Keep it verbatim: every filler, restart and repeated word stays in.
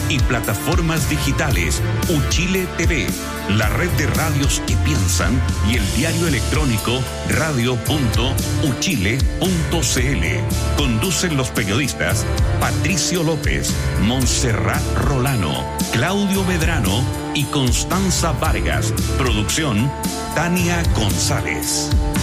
y plataformas digitales Uchile T V, la red de radios que piensan y el diario electrónico radio punto uchile punto cl. Conducen los periodistas Patricio López, Montserrat Rolano, Claudio Medrano y Constanza Vargas. Producción Tania González.